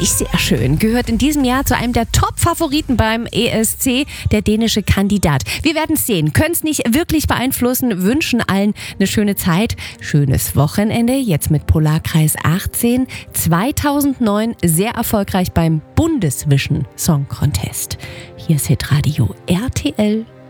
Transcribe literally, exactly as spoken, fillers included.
ich sehr schön. Gehört in diesem Jahr zu einem der Top-Favoriten beim E S C, der dänische Kandidat. Wir werden es sehen, können es nicht wirklich beeinflussen, wünschen allen eine schöne Zeit. Schönes Wochenende, jetzt mit Polarkreis achtzehn. zweitausendneun sehr erfolgreich beim Bundesvision Song Contest. Hier ist Hitradio R T L.